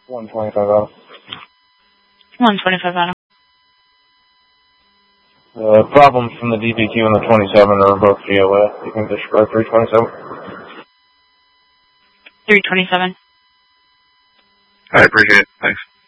125 Adam. 125 Adam. Problems from the DPQ and the 27 are both GOA. You can describe 327. 327. I appreciate it. Thanks.